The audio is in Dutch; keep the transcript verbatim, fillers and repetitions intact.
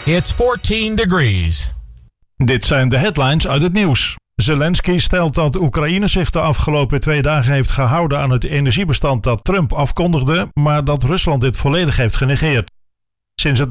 It's fourteen degrees. Dit zijn de headlines uit het nieuws. Zelensky stelt dat Oekraïne zich de afgelopen twee dagen heeft gehouden aan het energiebestand dat Trump afkondigde, maar dat Rusland dit volledig heeft genegeerd. Sinds het